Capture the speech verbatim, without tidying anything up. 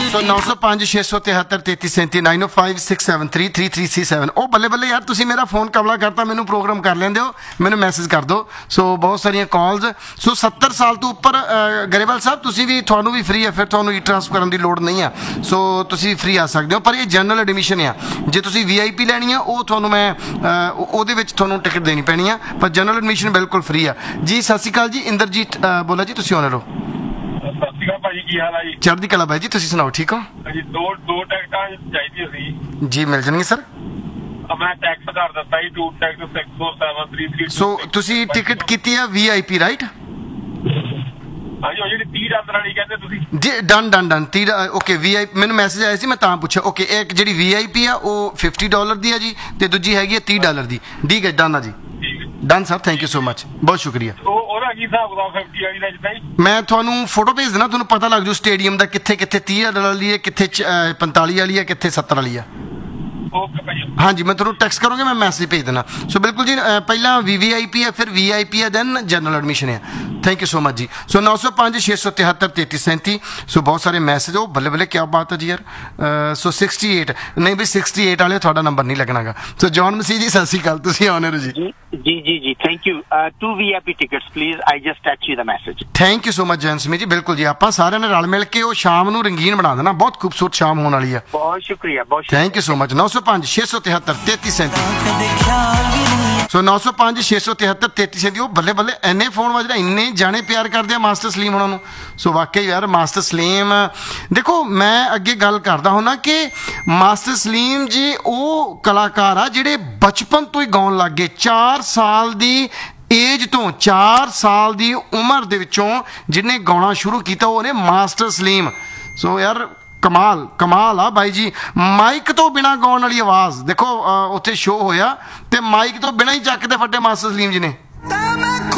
ਸੋ ਨੌ ਸੌ ਪੰਜ ਛੇ ਸੌ ਤਿਹੱਤਰ ਤੇਤੀ ਸੈਂਤੀ ਨਾਈਨ ਓ five six seven three three three three seven. ਉਹ ਬੱਲੇ ਬੱਲੇ ਯਾਰ, ਤੁਸੀਂ ਮੇਰਾ ਫੋਨ ਕਬਲਾ ਕਰਤਾ, ਮੈਨੂੰ ਪ੍ਰੋਗਰਾਮ ਕਰ ਲੈਂਦੇ ਹੋ, ਮੈਨੂੰ ਮੈਸੇਜ ਕਰ ਦਿਓ। ਸੋ ਬਹੁਤ ਸਾਰੀਆਂ ਕਾਲਸ। ਸੋ ਸੱਤਰ ਸਾਲ ਤੋਂ ਉੱਪਰ ਗਰੇਵਾਲ ਸਾਹਿਬ ਤੁਸੀਂ ਵੀ, ਤੁਹਾਨੂੰ ਵੀ ਫ੍ਰੀ ਹੈ, ਫਿਰ ਤੁਹਾਨੂੰ ਈ ਟ੍ਰਾਂਸਫਰ ਕਰਨ ਦੀ ਲੋੜ ਨਹੀਂ ਆ। ਸੋ ਤੁਸੀਂ ਫ੍ਰੀ ਆ ਸਕਦੇ ਹੋ, ਪਰ ਇਹ ਜਨਰਲ ਐਡਮਿਸ਼ਨ ਆ। ਜੇ ਤੁਸੀਂ ਵੀ ਆਈ ਪੀ ਲੈਣੀ ਆ ਉਹ ਤੁਹਾਨੂੰ ਮੈਂ ਉਹਦੇ ਵਿੱਚ ਤੁਹਾਨੂੰ ਟਿਕਟ ਦੇਣੀ ਪੈਣੀ ਆ, ਪਰ ਜਨਰਲ ਐਡਮਿਸ਼ਨ ਬਿਲਕੁਲ ਫ੍ਰੀ ਆ ਜੀ। ਸਤਿ ਸ਼੍ਰੀ ਅਕਾਲ ਜੀ, ਇੰਦਰਜੀਤ ਬੋਲਾ ਜੀ, ਤੁਸੀਂ ਆਨਰ ਹੋ। ਸਤਿ ਸ਼੍ਰੀ ਅਕਾਲ ਭਾਜੀ, ਕੀ ਹਾਲ ਆ ਜੀ? ਚੜ੍ਹਦੀ ਕਲਾ ਬਾਈ ਜੀ, ਤੁਸੀਂ ਸੁਣਾਓ, ਠੀਕ ਹੋ ਜੀ? ਦੋ ਦੋ ਟਿਕਟਾਂ ਚਾਹੀਦੀਆਂ ਸੀ ਜੀ, ਮਿਲ ਜਾਣਗੇ ਸਰ। ਮੈਂ ਟੈਕਸ ਕਰ ਦਿੱਤਾ ਜੀ, to tax six four seven three three. ਸੋ ਤੁਸੀਂ ਟਿਕਟ ਕੀਤੀ ਆ ਵੀ ਆਈ ਪੀ ਰਾਈਟ? ਹਾਂਜੀ, ਉਹ ਜਿਹੜੀ ਤੀਹ ਡਾਲਰ ਵਾਲੀ ਕਹਿੰਦੇ ਤੁਸੀਂ ਜੀ, ਡਨ ਡਨ ਡਨ ਤੀਹ ਓਕੇ। ਵੀ ਆਈ ਮੈਨੂੰ ਮੈਸੇਜ ਆਇਆ ਸੀ, ਮੈਂ ਤਾਂ ਪੁੱਛਿਆ। ਓਕੇ, ਇੱਕ ਜਿਹੜੀ ਵੀ ਆਈ ਪੀ ਆ ਉਹ ਫਿਫਟੀ ਡਾਲਰ ਦੀ ਆ ਜੀ, ਤੇ ਦੂਜੀ ਹੈਗੀ ਆ ਤੀਹ ਡਾਲਰ ਦੀ। ਠੀਕ ਹੈ, ਡਨ ਆ ਜੀ, done sir, thank you so much, ਬਹੁਤ ਸ਼ੁਕਰੀਆ। ਉਹਦਾ ਕੀ ਹਿਸਾਬ ਦਾ ਫਿਫਟੀ ਵਾਲੀ ਦਾ ਜਿੱਦਾਂ ਜੀ? ਮੈਂ ਤੁਹਾਨੂੰ ਫੋਟੋ ਭੇਜ ਦੇਣਾ, ਤੁਹਾਨੂੰ ਪਤਾ ਲੱਗ ਜੂ ਸਟੇਡੀਅਮ ਦਾ ਕਿੱਥੇ ਕਿੱਥੇ ਤੀਹ ਡਾਲਰ ਵਾਲੀ ਹੈ, ਕਿੱਥੇ ਪੰਤਾਲੀ ਵਾਲੀ ਹੈ, ਕਿੱਥੇ ਸੱਤਰ ਵਾਲੀ ਆ। ਓਕੇ ਭਾਜੀ, ਹਾਂਜੀ, ਮੈਂ ਤੁਹਾਨੂੰ ਟੈਕਸਟ ਕਰੂੰਗਾ, ਮੈਂ ਮੈਸੇਜ ਭੇਜ ਦੇਣਾ। ਸੋ ਬਿਲਕੁਲ ਜੀ, ਪਹਿਲਾਂ ਵੀ ਵੀ ਆਈ ਪੀ ਹੈ, ਫਿਰ ਵੀ ਆਈ ਪੀ ਹੈ, ਦੈਨ ਜਨਰਲ ਐਡਮਿਸ਼ਨ ਹੈ। ਥੈਂਕ ਯੂ ਸੋ ਮਚ ਜੀ। ਸੋ ਨੌ ਸੌ ਪੰਜ ਛੇ ਸੌ ਤਿਹੱਤਰ ਤੇਤੀ ਸੈਂਤੀ। ਸੋ ਬਹੁਤ ਸਾਰੇ ਮੈਸੇਜ, ਉਹ ਬੱਲੇ ਬੱਲੇ, ਕਿਆ ਬਾਤ ਹੈ ਜੀ ਯਾਰ। ਸੋ ਸਿਕਸਟੀ ਏਟ ਨਹੀਂ ਵੀ ਸਿਕਸਟੀ ਏਟ ਵਾਲੇ ਤੁਹਾਡਾ ਨੰਬਰ ਨਹੀਂ ਲੱਗਣਾਗਾ। ਸੋ ਜੌਨ ਮਸੀਹ ਜੀ, ਸਤਿ ਸ਼੍ਰੀ ਅਕਾਲ, ਤੁਸੀਂ ਆਨਰ ਜੀ। जी जी जी thank you. To V I P tickets please, I just text you the message। Thank you so much Jain Sameer ਜੀ। ਬਿਲਕੁਲ ਜੀ, ਆਪਾਂ ਸਾਰਿਆਂ ਨੇ ਰਲ ਮਿਲ ਕੇ ਉਹ ਸ਼ਾਮ ਨੂੰ ਰੰਗੀਨ ਬਣਾ ਦੇਣਾ, ਬਹੁਤ ਖੂਬਸੂਰਤ ਸ਼ਾਮ ਹੋਣ ਵਾਲੀ ਆ। बहुत शुक्रिया, बहुत शुक्रिया। Thank you so much. ਨੌ ਸੌ ਪੰਜ ਛੇ ਸੌ ਤਿਹੱਤਰ ਤੇਤੀ ਸੈਂਤੀ। ਸੋ ਨੌ ਸੌ ਪੰਜ ਛੇ ਸੌ ਤਿਹੱਤਰ ਤੇਤੀ ਸੈਂਤੀ। ਉਹ ਬੱਲੇ ਬੱਲੇ, ਇੰਨੇ ਫੋਨ ਵੱਜਦੇ, ਇੰਨੇ ਜਾਣੇ ਪਿਆਰ ਕਰਦੇ ਆ ਮਾਸਟਰ ਸਲੀਮ ਉਹਨਾਂ ਨੂੰ। ਸੋ ਵਾਕਈ ਯਾਰ, ਮਾਸਟਰ ਸਲੀਮ ਦੇਖੋ, ਮੈਂ ਅੱਗੇ ਗੱਲ ਕਰਦਾ ਹੁੰਦਾ ਕਿ ਮਾਸਟਰ ਸਲੀਮ ਜੀ ਉਹ ਕਲਾਕਾਰ ਆ ਜਿਹੜੇ ਬਚਪਨ ਤੋਂ ਹੀ ਗਾਉਣ ਲੱਗ ਗਏ। ਚਾਰ ਸਾਲ ਦੀ ਏਜ ਤੋਂ, ਚਾਰ ਸਾਲ ਦੀ ਉਮਰ ਦੇ ਵਿੱਚੋਂ ਜਿਹਨੇ ਗਾਉਣਾ ਸ਼ੁਰੂ ਕੀਤਾ ਉਹਨੇ ਮਾਸਟਰ ਸਲੀਮ। ਸੋ ਯਾਰ ਕਮਾਲ ਕਮਾਲ ਆ ਬਾਈ ਜੀ। ਮਾਈਕ ਤੋਂ ਬਿਨਾਂ ਗਾਉਣ ਵਾਲੀ ਆਵਾਜ਼ ਦੇਖੋ, ਉੱਥੇ ਸ਼ੋਅ ਹੋਇਆ ਤੇ ਮਾਈਕ ਤੋਂ ਬਿਨਾਂ ਹੀ ਚੱਕ ਦੇ ਫੱਟੇ ਮਾਸਟਰ ਸਲੀਮ ਜੀ ਨੇ।